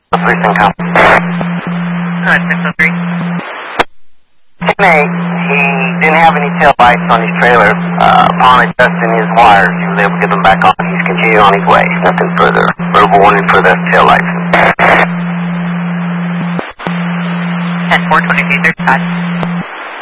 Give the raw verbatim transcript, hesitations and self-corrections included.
Precinct come. Uh, six oh three. ten eight, he didn't have any tail lights on his trailer. Uh, upon adjusting his wires, he was able to get them back on. He's continuing on his way. Nothing further. Verbal warning for the tail lights. ten four twenty-three thirty-five.